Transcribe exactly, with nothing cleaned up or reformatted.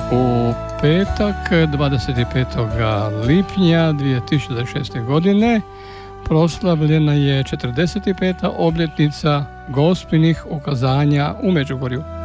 U petak, dvadeset petog lipnja dvije tisuće dvadeset šeste. godine, proslavljena je četrdeset peta obljetnica Gospinih ukazanja u Međugorju.